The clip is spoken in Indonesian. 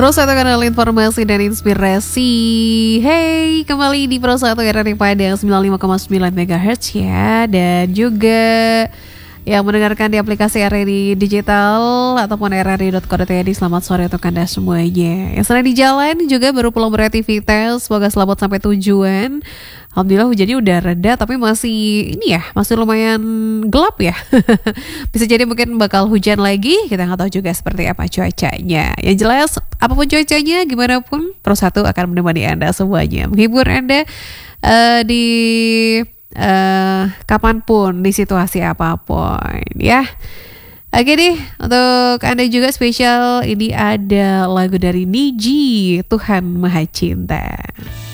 Pro 1 kanal informasi dan inspirasi. Hey, kembali di Pro 1 RRI Padang 95,9 MHz ya. Dan juga yang mendengarkan di aplikasi RRI Digital ataupun rri.co.id. Selamat sore untuk Anda semuanya. Yang sedang di jalan juga baru pulang beraktivitas, semoga selamat sampai tujuan. Alhamdulillah hujannya udah reda, tapi masih lumayan gelap ya. Bisa jadi mungkin bakal hujan lagi, kita nggak tahu juga seperti apa cuacanya. Yang jelas apapun cuacanya, gimana pun Pro 1 akan menemani Anda semuanya, menghibur Anda di kapanpun, di situasi apapun ya. Oke deh, untuk Anda juga spesial, ini ada lagu dari Niji, Tuhan Maha Cinta.